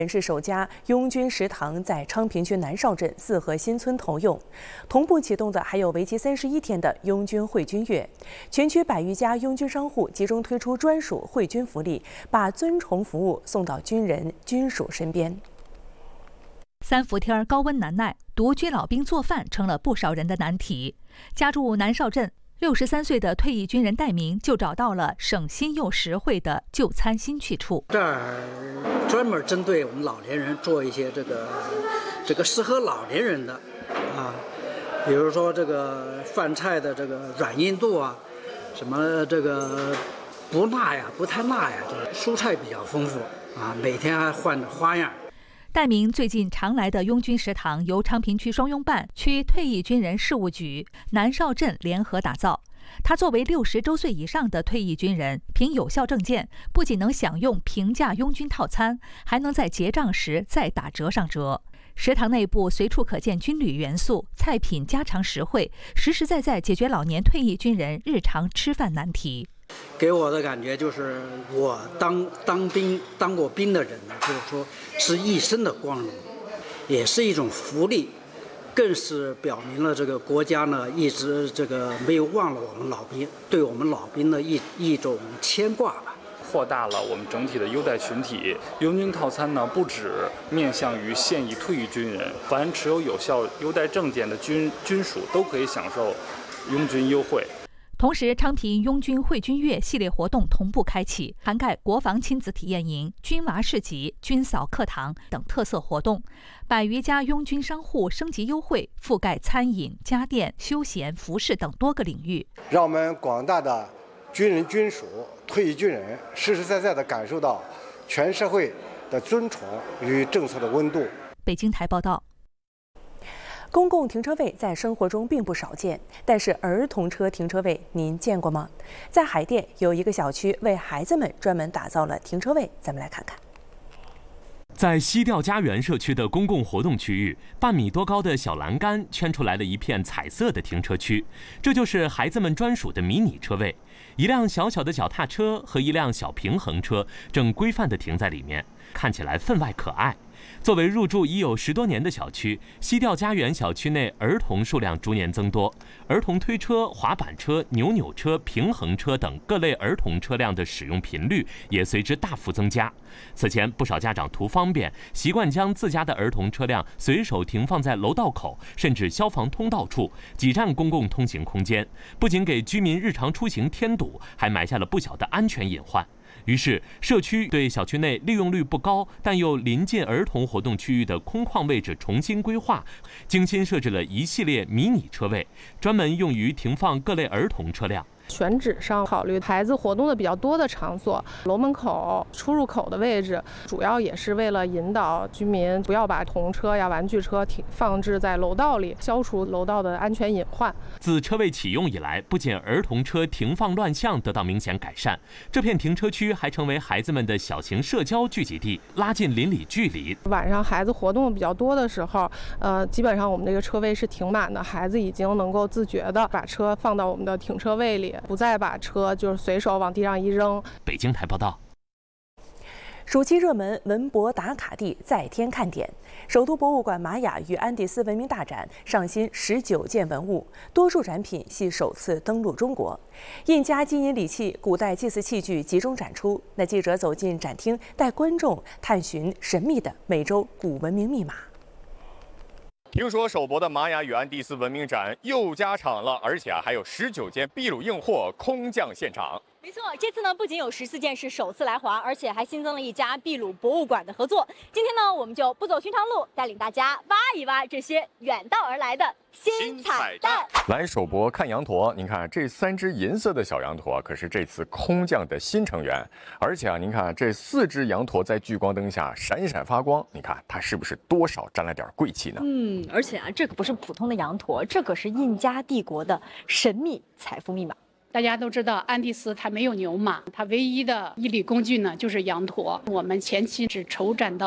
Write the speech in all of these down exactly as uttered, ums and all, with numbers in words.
是首家拥军食堂在昌平区南邵镇四河新村投用，同步启动的还有为期三十一天的拥军会军月。全区百余家拥军商户集中推出专属会军福利，把尊崇服务送到军人军属身边。 三伏天高温难耐，独居老兵做饭成了不少人的难题。家住南邵镇。六十三岁的退役军人戴明就找到了省心又实惠的就餐新去处。 这儿专门针对我们老年人做一些这个这个适合老年人的啊，比如说这个饭菜的这个软硬度啊，什么这个不辣呀、不太辣呀，这个蔬菜比较丰富啊，每天还换着花样。 戴明最近常来的拥军食堂由昌平区双拥办、区退役军人事务局、南邵镇联合打造。他作为六十周岁以上的退役军人，凭有效证件，不仅能享用平价拥军套餐，还能在结账时再打折上折。食堂内部随处可见军旅元素，菜品家常实惠，实实在在解决老年退役军人日常吃饭难题。 给我的感觉就是，我当当兵当过兵的人呢，就是说是一生的光荣，也是一种福利，更是表明了这个国家呢一直这个没有忘了我们老兵，对我们老兵的一一种牵挂吧。 扩大了我们整体的优待群体，拥军套餐呢不只面向于现役退役军人，凡持有有效优待证件的军军属都可以享受拥军优惠。 同时，昌平拥军会军月系列活动同步开启，涵盖国防亲子体验营、军娃市集、军嫂课堂等特色活动。百余家拥军商户升级优惠，覆盖餐饮、家电、休闲、服饰等多个领域， 让我们广大的军人军属、退役军人实实在在地感受到全社会的尊崇与政策的温度。 北京台报道。 公共停车位在生活中并不少见，但是儿童车停车位您见过吗？在海淀有一个小区为孩子们专门打造了停车位，咱们来看看。 在西调家园社区的公共活动区域，半米多高的小栏杆圈出来了一片彩色的停车区，这就是孩子们专属的迷你车位。一辆小小的脚踏车和一辆小平衡车正规范地停在里面，看起来分外可爱。作为入住已有十多年的小区，西调家园小区内儿童数量逐年增多，儿童推车、滑板车、扭扭车、平衡车等各类儿童车辆的使用频率也随之大幅增加。此前，不少家长图方便，习惯将自家的儿童车辆随手停放在楼道口，甚至消防通道处，挤占公共通行空间，不仅给居民日常出行添堵，还埋下了不小的安全隐患。于是，社区对小区内利用率不高但又临近儿童活动区域的空旷位置重新规划，精心设置了一系列迷你车位，专门用于停放各类儿童车辆。 选址上考虑孩子活动的比较多的场所，楼门口、出入口的位置，主要也是为了引导居民不要把童车呀、玩具车停放置在楼道里，消除楼道的安全隐患。 自车位启用以来，不仅儿童车停放乱象得到明显改善，这片停车区还成为孩子们的小型社交聚集地，拉近邻里距离。 晚上孩子活动比较多的时候，呃，基本上我们这个车位是停满的，孩子已经能够自觉地把车放到我们的停车位里，不再把车就是随手往地上一扔。 北京台报道。 暑期热门文博打卡地再添看点，首都博物馆玛雅与安第斯文明大展上新十九件文物，多数展品系首次登陆中国。印加金银礼器、古代祭祀器具集中展出。那记者走进展厅，带观众探寻神秘的美洲古文明密码。 听说首博的玛雅与安第斯文明展又加场了，而且还有十九件秘鲁硬货空降现场。 没错，这次呢不仅有十四件是首次来华，而且还新增了一家秘鲁博物馆的合作。今天呢，我们就不走寻常路，带领大家挖一挖这些远道而来的新彩蛋。 来首博看羊驼，您看这三只银色的小羊驼可是这次空降的新成员，而且啊，您看这四只羊驼在聚光灯下闪闪发光，你看它是不是多少沾了点贵气呢？ 嗯，而且啊，这可不是普通的羊驼，这可是印加帝国的神秘财富密码。 大家都知道，安第斯它没有牛马，它唯一的一理工具呢就是羊驼。我们前期只筹展到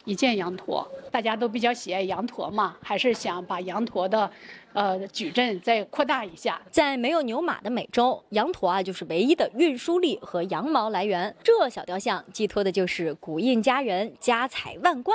一件羊驼。大家都比较喜爱羊驼嘛，还是想把羊驼的呃矩阵再扩大一下。 在没有牛马的美洲，羊驼啊就是唯一的运输力和羊毛来源。这小雕像寄托的就是古印加人家财万贯